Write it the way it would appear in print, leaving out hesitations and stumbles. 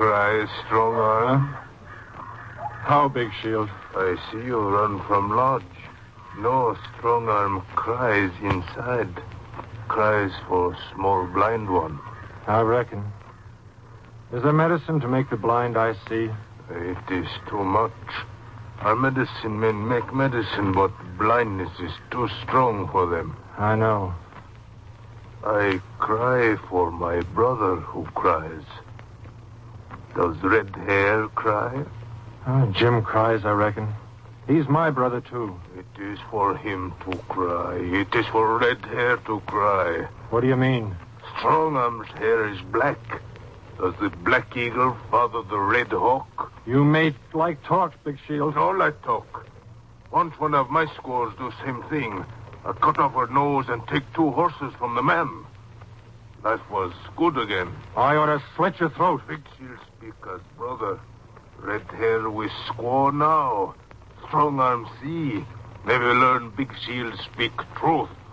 cry, Strong Arm? How, Big Shield? I see you run from lodge. No, Strong Arm cries inside. Cries for small blind one. I reckon. Is there medicine to make the blind eye see? It is too much. Our medicine men make medicine, but blindness is too strong for them. I know. I cry for my brother who cries. Does Red Hair cry? Jim cries, I reckon. He's my brother, too. It is for him to cry. It is for Red Hair to cry. What do you mean? Strong Arm's hair is black. Does the Black Eagle father the Red Hawk? You may like talk, Big Shield. No, let talk. Once one of my squaws do same thing. I cut off her nose and take 2 horses from the man. Life was good again. I ought to slit your throat. Big Shield speak as brother. Red Hair we squaw now. Strong Arm see. Maybe learn Big Shield speak truth.